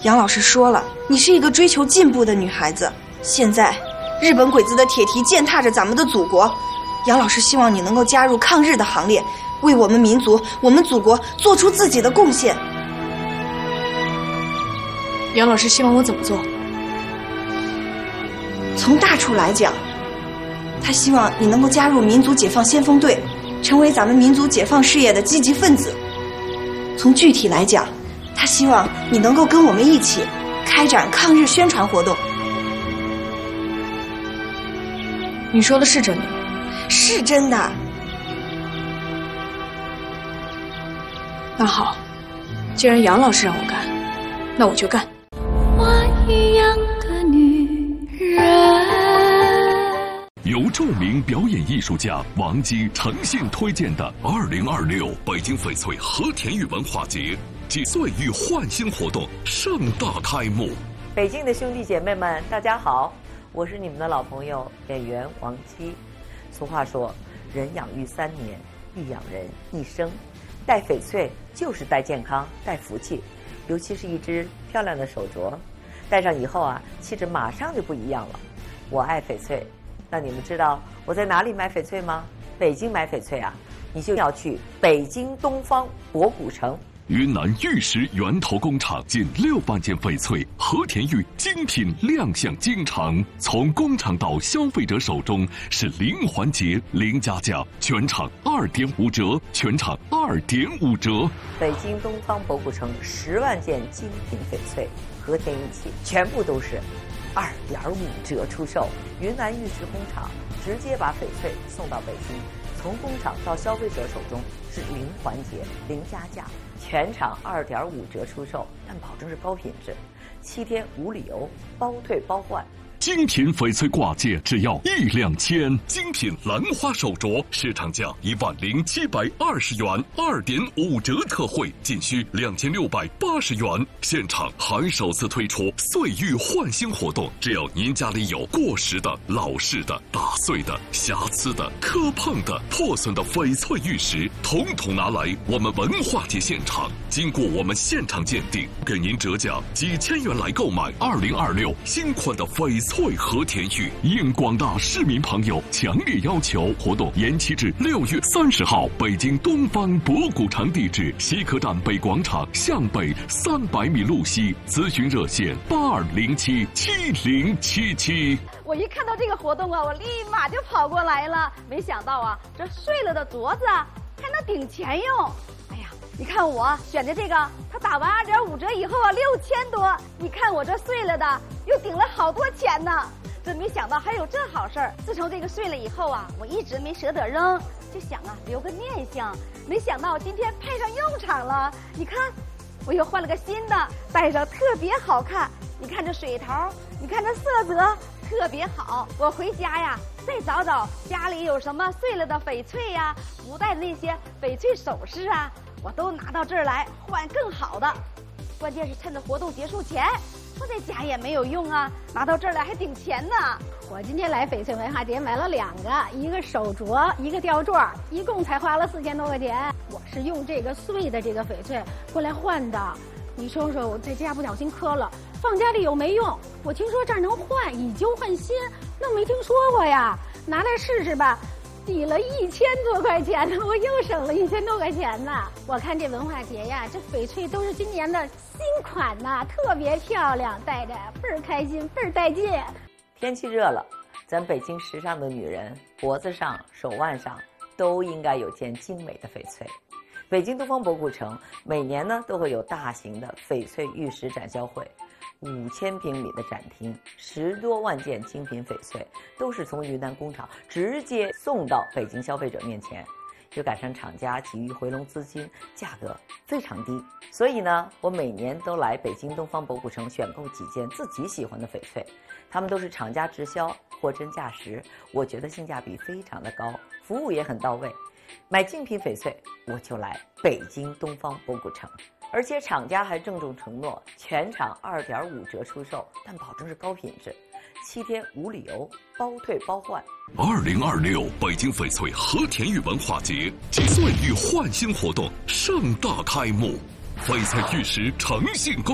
杨老师说了，你是一个追求进步的女孩子。现在，日本鬼子的铁蹄践踏着咱们的祖国，杨老师希望你能够加入抗日的行列，为我们民族、我们祖国做出自己的贡献。 杨老师希望我怎么做？ 从大处来讲，他希望你能够加入民族解放先锋队，成为咱们民族解放事业的积极分子。从具体来讲，他希望你能够跟我们一起开展抗日宣传活动。 你说的是真的？ 是真的。 那好，既然杨老师让我干，那我就干。 花一样的女人。 由著名表演艺术家王姬诚信推荐的2026北京翡翠和田玉文化节及岁玉焕新活动盛大开幕。 北京的兄弟姐妹们，大家好，我是你们的老朋友演员王姬。俗话说，人养育3年，亦养人一生。戴翡翠就是戴健康、戴福气，尤其是一只漂亮的手镯，戴上以后啊，气质马上就不一样了。我爱翡翠，那你们知道我在哪里买翡翠吗？北京买翡翠啊，你就要去北京东方博古城。 云南玉石源头工厂近6万件翡翠和田玉精品亮相京城，从工厂到消费者手中是零环节、零加价，全场2.5折，全场2.5折。 北京东方博古城10万件精品翡翠和田玉器，全部都是2.5折出售。云南玉石工厂直接把翡翠送到北京，从工厂到消费者手中是零环节、零加价，全场2.5折出售，但保证是高品质，7天无理由，包退包换。 精品翡翠挂件只要1-2千，精品兰花手镯市场价10720元，2.5折特惠，仅需2680元。现场还首次推出岁玉焕新活动，只要您家里有过时的、老式的、打碎的、瑕疵的、磕碰的、破损的翡翠玉石，统统拿来我们文化节现场，经过我们现场鉴定，给您折价几千元来购买2026新款的翡翠和田玉。应广大市民朋友强烈要求，活动延期至6月30号，北京东方博古城，地址西客站北广场向北300米路西，咨询热线82077077。 我一看到这个活动啊，我立马就跑过来了。没想到啊，这碎了的镯子啊还能顶钱用。哎呀，你看我选的这个，它打完2.5折以后啊，6000多。你看我这碎了的，又顶了好多钱呢。真没想到还有这好事儿。自从这个碎了以后啊，我一直没舍得扔，就想啊留个念想。没想到今天派上用场了。你看，我又换了个新的，戴上特别好看。你看这水头，你看这色泽特别好。我回家呀，再找找家里有什么碎了的翡翠呀，不戴的那些翡翠首饰啊，我都拿到这儿来换更好的。关键是趁着活动结束前，我在家也没有用啊，拿到这儿来还顶钱呢。 我今天来翡翠文化节买了2个，一个手镯，一个吊坠，一共才花了4000多块钱。我是用这个碎的这个翡翠过来换的。你说说，我在家不小心磕了，放家里又没用。我听说这儿能换，以旧换新，那没听说过呀。拿来试试吧，抵了1000多块钱呢，我又省了1000多块钱呢。我看这文化节呀，这翡翠都是今年的新款呐，特别漂亮，戴着倍儿开心，倍儿带劲。 天气热了，咱北京时尚的女人脖子上、手腕上都应该有件精美的翡翠。北京东方博古城每年呢都会有大型的翡翠玉石展销会，5000平米的展厅，10多万件精品翡翠都是从云南工厂直接送到北京消费者面前，又赶上厂家急于回笼资金，价格非常低。所以呢，我每年都来北京东方博古城选购几件自己喜欢的翡翠，他们都是厂家直销，货真价实，我觉得性价比非常的高，服务也很到位。买精品翡翠，我就来北京东方博古城，而且厂家还郑重承诺全场2.5折出售，但保证是高品质，7天无理由，包退包换。 2026北京翡翠和田玉文化节及岁玉焕新活动盛大开幕，翡翠玉石诚信